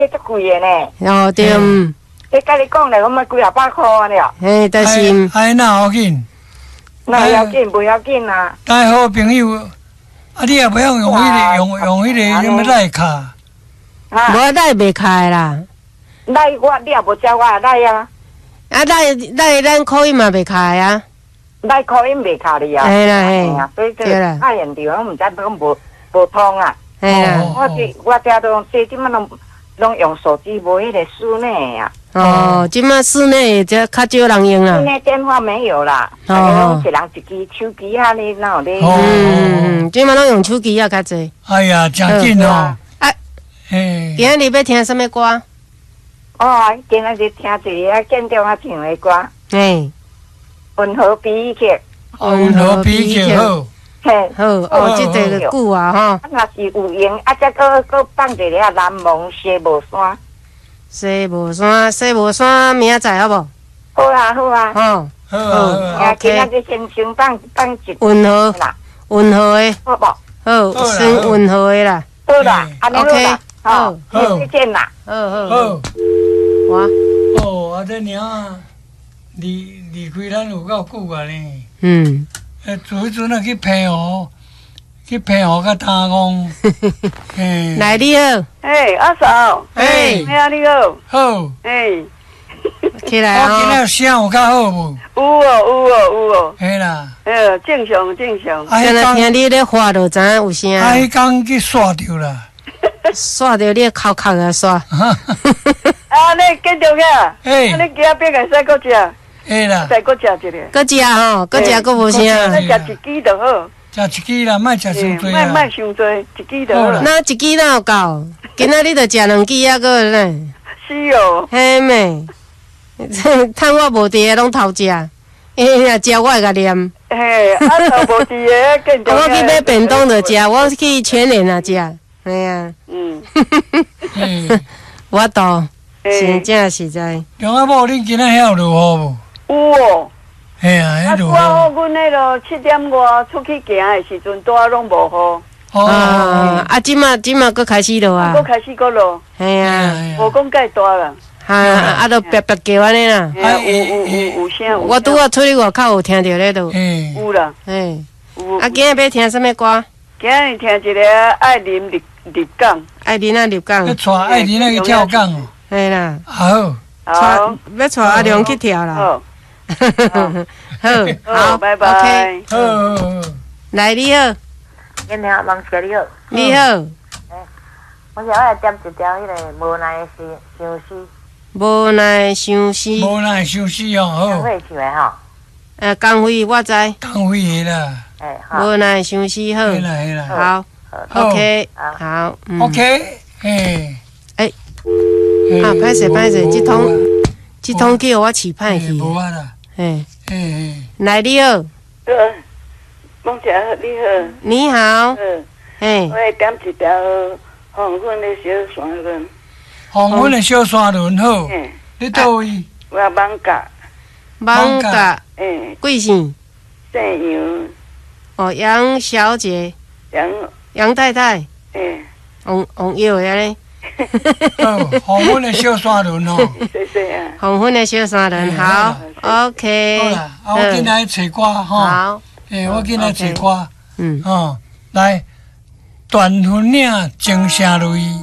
这足贵的呢。 哦对， 这甲你讲咧，我们几啊百块了。 嘿，但是哎，那要紧， 那要紧不要紧啊？ 带好朋友，啊，你也不要用迄个什么赖卡， 啊， 无带袂开啦， 来我你也无叫我来啊， 啊带咱口音嘛袂开啊， 来口音袂卡你啊。 嘿啦嘿啊，所以这对啦太现地方毋知讲无通啊。 嘿啦， 我这都这即满拢用手机，无迄个室内啊。 哦，即马室内这较少人用啦室，内电话没有啦，大家拢一人一支手机啊，你哪有咧？ 即马拢用手机啊较济。 哎呀，真紧哦， 啊， 嘿， 今日要听什么歌？ 哦，今仔日听一个建中啊唱的歌， 嘿， 温和悲剧。 温和比较好， 嘿， 好哦，即个久啊吼， 啊，若是有闲，啊，再搁放一个南蒙西无山。 西无山，明仔载好无？ 好啊，好啊。 吼， 好啊， 啊，今仔日先放一温和啦， 温和的， 好无？ 好，先温和的啦， 好啦，安尼好啦，好， 好再见啦。 好好好， 好， 我哦，啊，这娘啊，离开咱有够久啊呢，自迄阵啊去平湖，甲打工，嘿， 来你好， 哎，阿嫂， 哎哎呀，你好， 好， 哎， 起来我今哦， 仔声有较好无？ 有哦，有哦，有哦， 嘿啦， 正常正常。 啊， 刚才迄听你咧话就知影有声， 啊，迄工去刷着啦， 刷着你口口啊刷， 啊，你见到个？啊， 嘿， 你今边个使搁食， 嘿啦， 再搁食一个。 搁食吼，搁食搁无声， 你食一支就好， 食一支啦，莫食伤多莫啦。 伤多，一支就好啦。 那一支哪有够？今仔日就食2支啊个咧， 是哦， 嘿妹，趁我无伫个拢偷食，若食我会甲念。 嘿，啊，头无伫个见到。 我去买便当就食，我去全联啊食，哎呀， 嘿， 我倒真嘿， 正实在。 中阿某，恁今仔遐有落雨无？ 有哦。 嘿啊， 啊， 遐落拄好， 雨。 阮迄落7点外出去行的时阵，拄好拢无雨， 啊，即马佫开始落啊搁，开始搁落， 嘿啊， 无讲介大啦。 啊都白白叫安尼啦。 嘿啊，有声。 我拄啊出去外口有听着咧都， 嘿， 有啦， 嘿。 有。 啊，今日要听什么歌？ 今日听一个爱啉立港， 爱琳啊入港要，带爱人去跳港哦。 嘿啦， 好， 好， 要带阿良去跳啦。 好， 好， 拜 OK， 拜。 好， 来你好， 今天忙死你好， 你好， 我想要点一条迄个无奈的诗，相思， 无奈相思， 无奈休息哦，好， 会唱的吼， 工会我知， 讲会的啦， 哎，好， 无奈相思好， 嘿啦嘿啦好好 ，OK，好 ，OK，嘿， 哎歹势，这通叫我起歹去， 无啊啦， 嘿， 嘿， 来你好， 梦姐你好， 你好，嘿我，会点一条黄昏的小山轮， 黄昏的小山轮好， 嘿， 你倒位？ 我艋舺， 艋舺哎， 贵姓？ 姓杨， 哦，杨小姐，杨太太， 哎， 王耀的咧， 哦，黄昏的小山轮哦， 谢谢啊， 黄昏的小山人，好好 ，OK， 啦，啊，我进来找歌吼， 好， 诶，我进来找歌， 嗯。 哦，来，断魂岭，情声泪。